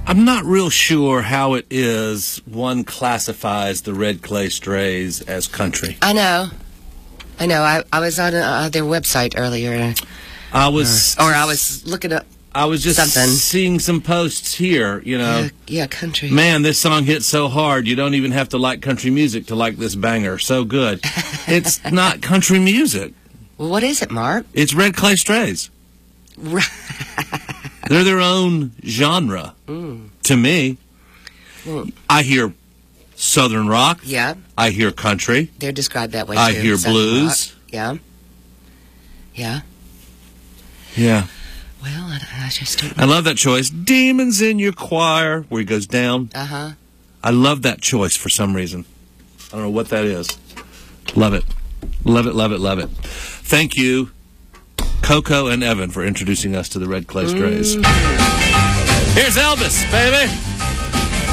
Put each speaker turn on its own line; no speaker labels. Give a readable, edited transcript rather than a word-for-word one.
I'm not real sure how it is one classifies the Red Clay Strays as country.
I know. I was on their website earlier.
I was
looking up.
I was just
something.
seeing some posts here, you know.
Yeah, country.
Man, this song hits so hard, you don't even have to like country music to like this banger. So good. It's not country music.
Well, what is it, Mark?
It's Red Clay Strays. They're their own genre, to me.
Well,
I hear Southern rock.
yeah,
I hear country.
they're described that way,
I
too.
hear
Southern
blues.
rock. Yeah. Yeah.
Yeah.
Well, I just don't
I
know.
love that choice. Demons in your choir, where he goes down.
Uh-huh.
I love that choice for some reason. I don't know what that is. Love it. Love it, love it, love it. Thank you, Coco and Evan, for introducing us to the Red Clay Strays. Here's Elvis, baby.